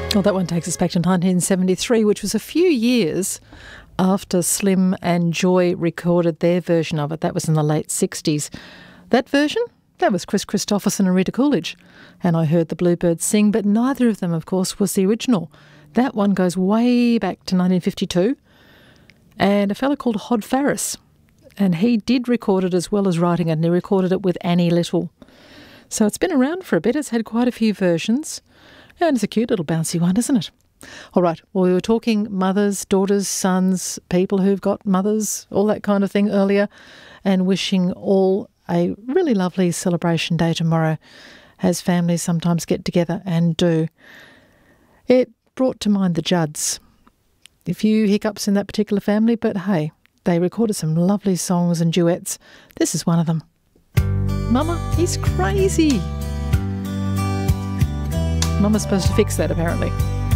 Well, that one takes us back to 1973, which was a few years after Slim and Joy recorded their version of it. That was in the late 60s. That version? That was Chris Christopherson and Rita Coolidge. And I heard the Bluebirds sing, but neither of them, of course, was the original. That one goes way back to 1952. And a fella called Hod Farris. And he did record it as well as writing it, and he recorded it with Annie Little. So it's been around for a bit. It's had quite a few versions. And it's a cute little bouncy one, isn't it? All right, well, we were talking mothers, daughters, sons, people who've got mothers, all that kind of thing earlier, and wishing all a really lovely celebration day tomorrow, as families sometimes get together and do. It brought to mind the Judds. A few hiccups in that particular family, but hey, they recorded some lovely songs and duets. This is one of them. Mama, he's crazy. Mama's supposed to fix that, apparently.